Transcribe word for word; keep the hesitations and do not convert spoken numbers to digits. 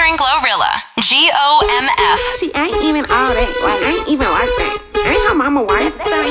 featuring Glorilla. G O M F. She ain't even all that. Like, ain't even like that. Ain't her mama white.